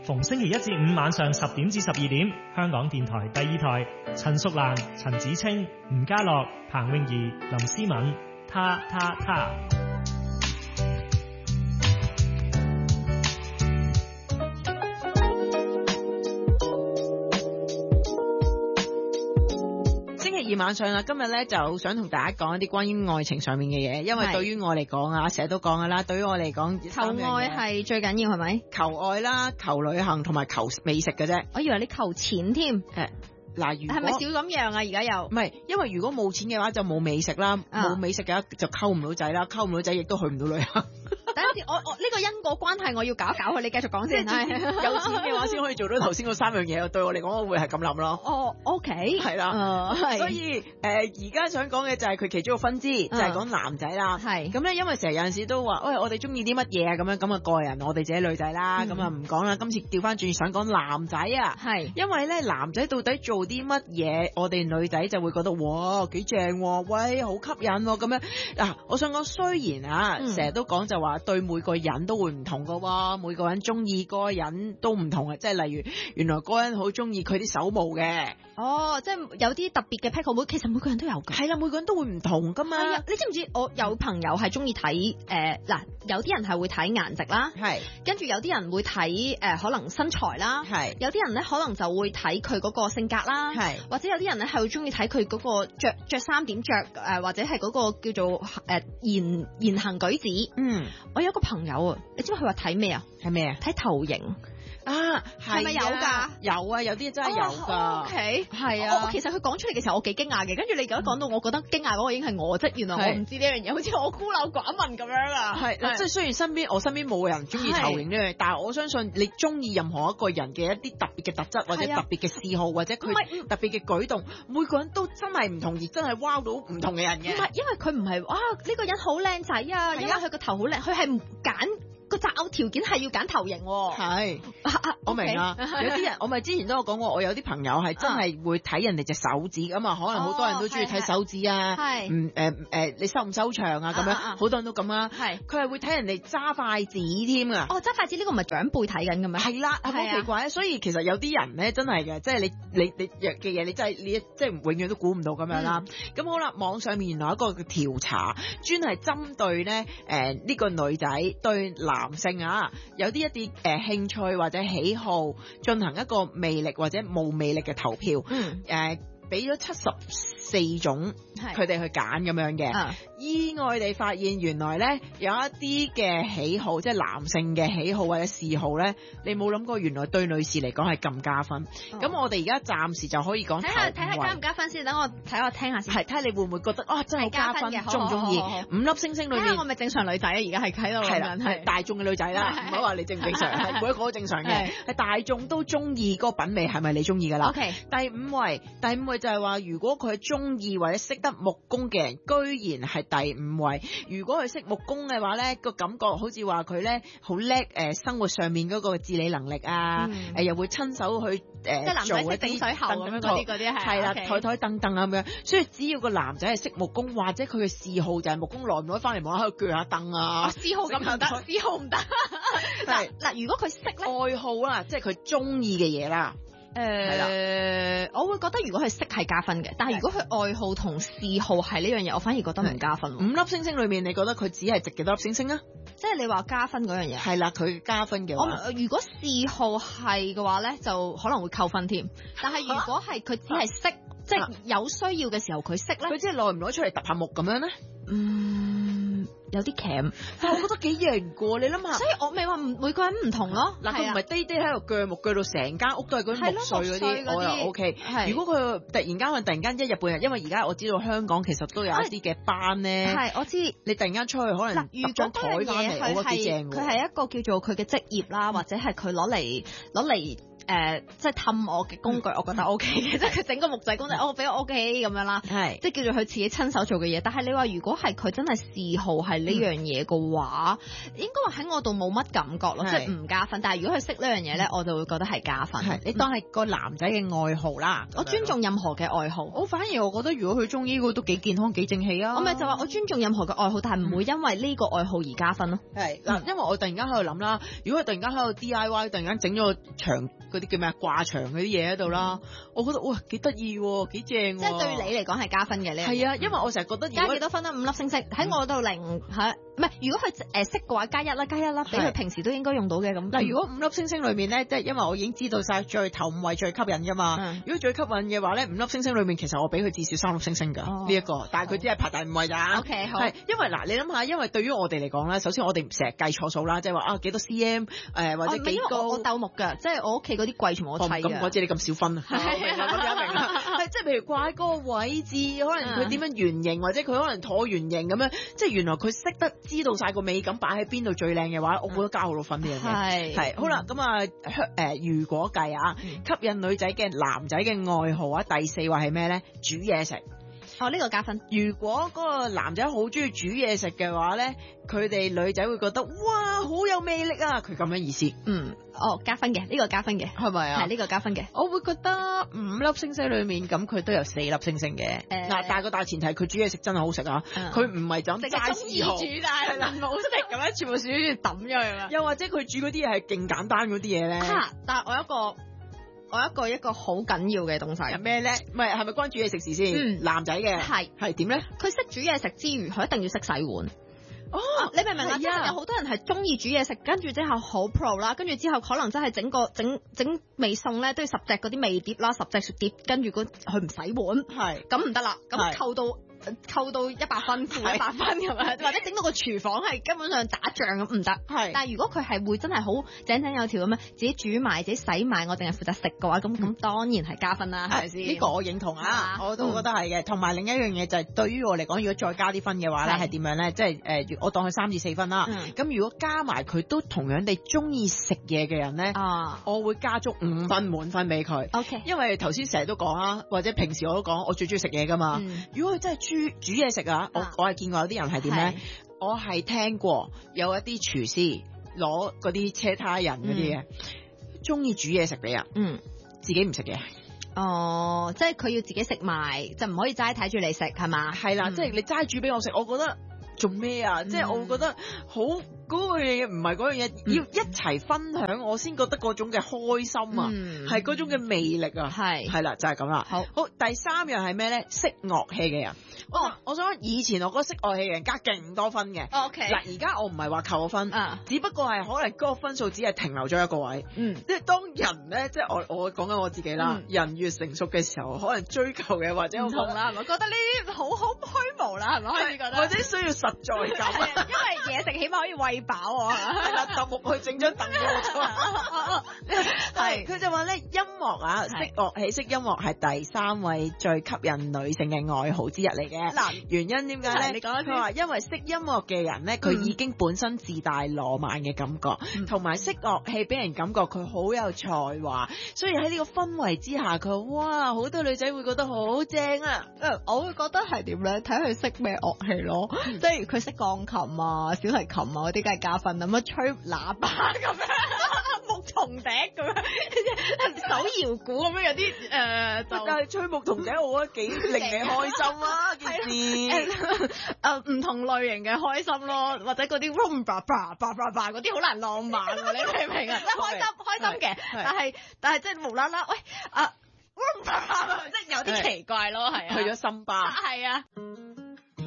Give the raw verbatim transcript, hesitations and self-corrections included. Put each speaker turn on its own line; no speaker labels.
逢星期一至五晚上十點至十二點，香港電台第二台，陳淑蘭、陳子清、吳家樂、彭詠儀、林思敏，他他他。
二晚上啦，今日咧就想同大家講一啲關於愛情上面嘅嘢，因為對於我嚟講啊，成日都講噶啦，對於我嚟講，
求愛係最緊要係咪？
求愛啦，求旅行同埋求美食嘅啫。
我以為你求錢添。誒。
嗱，如果
係咪少咁樣啊？而家又
唔係，因為如果冇錢嘅話就冇美食啦，冇、啊、美食嘅話就溝唔到仔啦，溝唔到仔亦都去唔到旅行。
等陣先，我我呢、這個因果關係我要搞一搞佢，你繼續講先。
有錢嘅話先可以做到頭先嗰三樣嘢，對我嚟講我會係咁諗咯。
哦 ，OK，
係啦，
呃、
所以誒而家想講嘅就係佢其中一個分支，就係、是、講男仔啦。係咁咧，因為成日有陣時都話，喂，我哋中意啲乜嘢啊？咁樣咁啊個人，我哋自己女仔啦，咁啊唔講啦。今次調翻轉想講男仔啊，係因為咧男仔到底做啲乜嘢？我哋女仔就會覺得哇幾正、啊，喂好吸引咁、啊、樣嗱、啊。我想講雖然啊，成日、嗯、都講就話對每個人都會唔同噶喎，每個人中意嗰個人都唔同嘅，即係例如原來嗰個人好中意佢啲手毛嘅，
哦，即係有啲特別嘅癖好，每其實每個人都有嘅，係
啦，每個人都會唔同噶嘛。
你知唔知我有朋友係中意睇誒嗱，有啲人係會睇顏值啦，係，跟住有啲人會睇誒、呃、可能身材啦，係，有啲人咧可能就會睇佢嗰個性格啦，係，或者有啲人咧係會中意睇佢嗰個着着衫點着誒，或者係嗰個叫做誒、呃、言言行舉止。嗯，我有個朋友啊，你知唔知佢話睇咩啊？係咩啊？睇頭型。啊，係咪有㗎？有啊，有啲真係有㗎。O K，係啊。我其實佢講出嚟嘅時候，我幾驚訝嘅。跟住你而家講到，我覺得驚訝嗰個已經係我，即原來我唔知呢樣嘢，好似我孤陋寡聞咁樣啊。係，即係雖然身邊我身邊冇人中意頭型呢樣，但係我相信你中意任何一個人嘅一啲特別嘅特質，或者特別嘅嗜好，或者佢特別嘅舉動，每個人都真係唔同，而真係 wow 到唔同嘅人嘅。唔係，因為佢唔係哇呢個人好靚仔啊，因為佢個頭好靚，佢係揀。個擇偶條件係要揀頭型，係，我明啊。有啲人，我咪之前都有講過，我有啲朋友係真係會睇人哋隻手指咁啊，可能好多人都中意睇手指啊，係，嗯誒誒，你收唔收長啊？咁樣，好多人都咁啊，係，佢係會睇人哋揸筷子添啊。哦，揸筷子呢個唔係長輩睇緊嘅咩？係啦，係咪好奇怪咧？所以其實有啲人咧真係嘅，即係你你你嘅嘢，你真係你即係永遠都估唔到咁樣啦。咁好啦，網上面原來一個調查，專係針對咧誒呢個女仔對男男性啊，有啲一啲誒、呃、興趣或者喜好，進行一個魅力或者冇魅力嘅投票，嗯，誒俾咗七十四種，佢哋去揀咁樣嘅，啊，意外地發現原來咧有一啲嘅喜好，即係男性嘅喜好或者嗜好咧，你冇諗過原來對女士嚟講係咁加分。咁、哦、我哋而家暫時就可以講睇下睇下加唔加分先，等我睇下聽下先，係睇下你會唔會覺得啊真係加分嘅，中唔中意？五粒星星裏面，我咪正常女仔啊，而家係喺度係啦，係大眾嘅女仔啦，唔好話你正唔正常，係每一個都正常嘅，係大眾都中意嗰個品味，係咪你中意噶啦 ？OK， 第五位，第五位就係話，如果佢中意或者識得木工嘅人，居然係第五位。如果佢識木工嘅話咧，個感覺好似話佢咧好叻誒，生活上面嗰個自理能力啊，誒、嗯、又會親手去誒、呃、即係男仔識整水喉咁樣嗰啲嗰啲係係啦，台台凳凳啊咁樣。所以只要個男仔係識木工，或者佢嘅嗜好就係木工，耐唔耐翻嚟望下喺度鋸下凳啊。嗜好咁唔得，嗜好唔得。嗱嗱，如果佢識咧，愛好啦，即係佢中意嘅嘢啦。誒、呃，我會覺得如果佢識係加分嘅，但係如果佢愛好同嗜好係呢樣嘢，我反而覺得唔加分。五粒星星裏面，你覺得佢只係值幾多粒星星啊？即係你話加分嗰樣嘢。係啦，佢加分嘅話，我如果嗜好係嘅話咧，就可能會扣分添。但係如果係佢只係識，即係有需要嘅時候佢識咧，佢即係攞唔攞出嚟揼下木咁樣咧？嗯，有啲鉗，但係我覺得幾型過，你諗下。所以我咪話每個人唔同咯。嗱，佢唔係低低喺度鋸木鋸到成間屋都係嗰啲木碎嗰啲，我又 OK。如果佢突然間佢突然間一日半日，因為而家我知道香港其實都有一啲嘅班咧。係，我知。你突然間出去可能揼張枱翻嚟，我覺得幾正。佢係一個叫做佢嘅職業啦，或者係佢攞嚟攞嚟。 誒即係氹我嘅工具，我覺得 O K 嘅，即係佢整個木仔公仔，我俾我 O K 咁樣啦，係即係叫做佢自己親手做嘅嘢。但係你話如果係佢真係嗜好係呢樣嘢嘅話，嗯、應該話喺我度冇乜感覺咯，即係唔加分。但係如果佢識呢樣嘢咧，我就會覺得係加分。
係你當係個男仔嘅愛好啦，
我尊重任何嘅愛好。
我反而我覺得如果佢中意個都幾健康幾正氣啊。
我咪就話我尊重任何嘅愛好，但係唔會因為呢個愛好而加分咯。
係嗱，因為我突然間喺度諗啦，如果佢突然間喺度 D I Y， 突然間整咗個牆嗰啲叫咩啊掛牆嗰啲嘢喺度啦，我覺得哇幾得意喎，幾正喎。
即係對你嚟講係加分嘅呢？
係啊，因為我成日覺得
加幾多分啊？五粒星星喺我度零嚇，唔係如果佢誒識嘅話加一啦，加一啦，俾佢平時都應該用到嘅咁。
嗱，如果五粒星星裏面咧，即係因為我已經知道晒最頭五位最吸引㗎嘛。如果最吸引嘅話咧，五粒星星裏面其實我俾佢至少三粒星星㗎呢一個，但係佢只係排第五位咋。
OK 好。
係因為嗱，你諗下，因為對於我哋嚟講咧，首先我哋唔成日計錯數啦，即係話啊幾多 cm 誒或者幾高。
我鬥木㗎，即係我屋企嗰啲櫃全部我砌嘅。
咁我知你咁少分啊。係明啦，咁明啦。係即係譬如掛喺嗰個位置，可能佢點樣圓形，或者佢可能橢圓形咁樣，即係原來佢識得知道晒個美感擺喺邊度最靚嘅話，我覺得加好多分呢樣嘢。係係好啦，咁啊誒，如果計啊，吸引女仔嘅男仔嘅愛好啊，第四位係咩咧？煮嘢食。
哦，呢個加分。
如果嗰個男仔好中意煮嘢食嘅話咧，佢哋女仔會覺得哇好有魅力啊！佢咁樣意思。
嗯，哦加分嘅，呢個加分嘅，
係咪啊？
係呢個加分嘅。
我會覺得五粒星星裏面咁佢都有四粒星星嘅。嗱，但係個大前提佢煮嘢食真係好食啊！佢唔係就咁齋試好，
煮但係唔好食咁樣，全部煮住抌咗佢啦。
又或者佢煮嗰啲嘢係勁簡單嗰啲嘢咧。
但係我有一個。我一個一個好緊要嘅東西
係咩咧？唔係係咪關煮嘢食事先？嗯，男仔嘅
係
係點咧？
佢識煮嘢食之餘，佢一定要識洗碗。哦，啊、你明唔明啊？即係有好多人係中意煮嘢食，跟住之後好 pro 啦，跟住之後可能真係整個整整味餸咧，都要十隻嗰啲味碟啦，十隻雪碟，跟住佢唔洗碗，係咁唔得啦，咁扣到。扣到一百分，負一百分咁樣，或者整到個廚房係根本上打仗咁唔得。係，但係如果佢係會真係好井井有條咁樣，自己煮埋、自己洗埋，我淨係負責食嘅話，咁咁當然係加分啦，係咪先？呢個我認同啊，我都覺得係嘅。同埋另一樣嘢就係對於我嚟講，如果再加啲分嘅話咧，係點樣咧？即係誒，我當佢三至四分啦。咁如果加埋佢都同樣地中意食嘢嘅人咧，我會加足五分滿分俾佢。OK，因為頭先成日都講啦，或者平時我都講，我最中意食嘢噶嘛。如果佢真係煮煮嘢食啊，我我係見過有啲人係點咧？我係聽過有一啲廚師攞嗰啲車胎人嗰啲嘢，中意煮嘢食俾人，嗯，自己唔食嘢。哦，即係佢要自己食埋，就唔可以齋睇住你食，係嘛？係啦，即係你齋煮俾我食，我覺得做咩啊？即係我會覺得好。嗰個嘢唔係嗰樣嘢，嗯、要一齊分享，我先覺得嗰種嘅開心啊，係嗰、嗯、種嘅魅力啊，係係啦，就係咁啦。好，好，第三樣係咩咧？識樂器嘅人。哦，我想以前我覺得識樂器嘅人加勁多分嘅。O K。嗱，而家我唔係話扣個分，啊、只不過係可能嗰個分數只係停留咗一個位。嗯。即係當人咧，即係我我講緊我自己啦。嗯、人越成熟嘅時候，可能追求嘅或者唔同啦，係咪？覺得呢啲好好虛無啦，係咪？開始覺得。或者需要實在感。因為嘢食起碼可以餵飽啊。係啦，揼木去整張凳俾我坐。係，佢就話咧，音樂啊，識樂器、識音樂係第三位最吸引女性嘅愛好之一嚟嘅。嗱，原因點解咧？你講一佢話因為識音樂嘅人咧，佢已經本身自帶浪漫嘅感覺，同埋識樂器俾人感覺佢好有才華，所以喺呢個氛圍之下，佢話哇，好多女仔會覺得好正啊！我會覺得係點咧？睇佢識咩樂器咯，即係佢識鋼琴啊、小提琴啊嗰啲，梗係加分。咁樣吹喇叭咁樣，牧童笛咁樣，手搖鼓咁樣，有啲誒，呃、但係吹牧童笛，我覺得幾令你開心啊！件事誒唔同類型嘅開心咯，或者嗰啲 rum ba ba ba ba ba 嗰啲好難浪漫喎，你明唔明啊？即係開心開心嘅，但係但係即係無啦啦，喂啊 rum ba ba 即係有啲奇怪咯，係啊，去咗森巴，係啊。